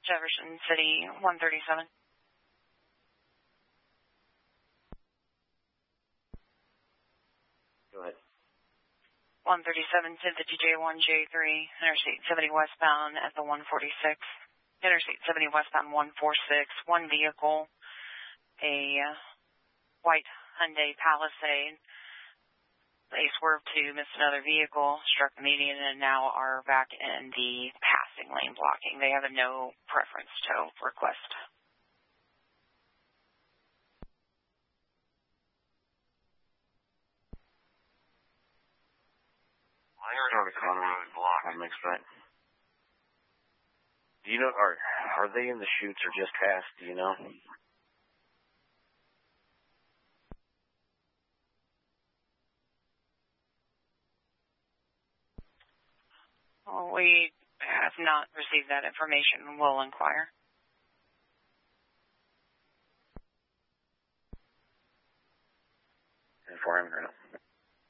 Jefferson City 137. Go ahead. 137 to the DJ1J3, Interstate 70 westbound at the 146. Interstate 70 westbound 146. One vehicle, a white Hyundai Palisade. They swerved to miss another vehicle, struck the median, and now are back in the passing lane blocking. They have a no preference tow request. North Dakota Road block. That makes right. Do you know, are they in the chutes or just past? Do you know? Well, we have not received that information. We'll inquire. And for him,